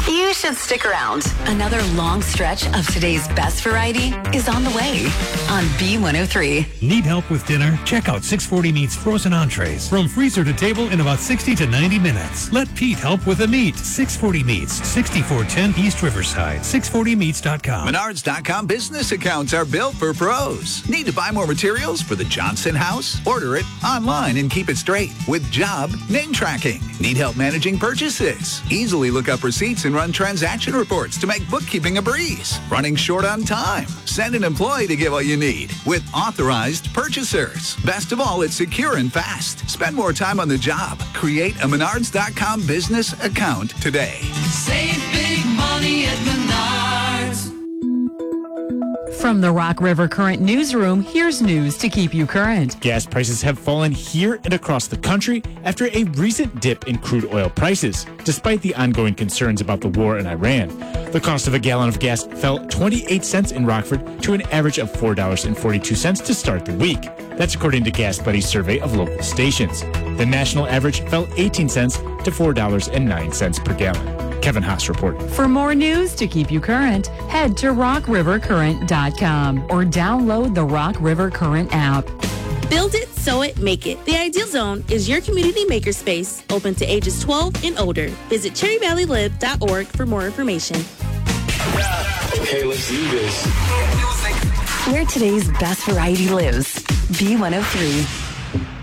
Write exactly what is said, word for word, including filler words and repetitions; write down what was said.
You should stick around. Another long stretch of today's best variety is on the way on B one oh three. Need help with dinner? Check out six forty Meats frozen entrees. From freezer to table in about sixty to ninety minutes. Let Pete help with the meat. six forty Meats, sixty-four ten East Riverside. six forty meats dot com. Menards dot com business accounts are built for pros. Need to buy more materials for the Johnson house? Order it online and keep it straight with job name tracking. Need help managing purchases? Easily look up receipts and run transaction reports to make bookkeeping a breeze. Running short on time? Send an employee to get what you need with authorized purchasers. Best of all, it's secure and fast. Spend more time on the job. Create a Menards dot com business account today. Save big money at Menards. From the Rock River Current Newsroom, here's news to keep you current. Gas prices have fallen here and across the country after a recent dip in crude oil prices, despite the ongoing concerns about the war in Iran. The cost of a gallon of gas fell twenty-eight cents in Rockford to an average of four dollars and forty-two cents to start the week. That's according to Gas Buddy's survey of local stations. The national average fell eighteen cents to four dollars and nine cents per gallon. Kevin Haas reporting. For more news to keep you current, head to rock river current dot com or download the Rock River Current app. Build it, sow it, make it. The Ideal Zone is your community makerspace open to ages twelve and older. Visit cherry valley lib dot org for more information. Okay, let's do this. Where today's best variety lives. B one oh three.